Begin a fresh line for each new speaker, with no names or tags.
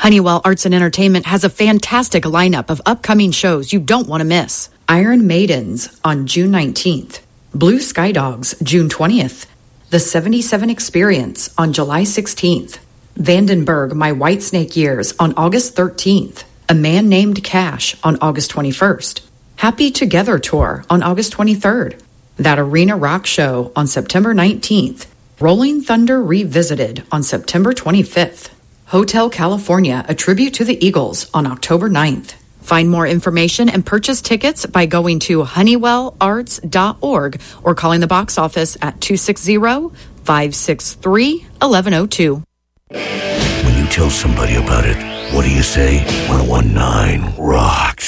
Honeywell Arts and Entertainment has a fantastic lineup of upcoming shows you don't want to miss. Iron Maidens on June 19th. Blue Sky Dogs, June 20th. The 77 Experience on July 16th. Vandenberg, My Whitesnake Years on August 13th. A Man Named Cash on August 21st. Happy Together Tour on August 23rd. That Arena Rock Show on September 19th. Rolling Thunder Revisited on September 25th. Hotel California, a tribute to the Eagles on October 9th. Find more information and purchase tickets by going to honeywellarts.org or calling the box office at 260-563-1102.
When you tell somebody about it, what do you say? 1019 rocks.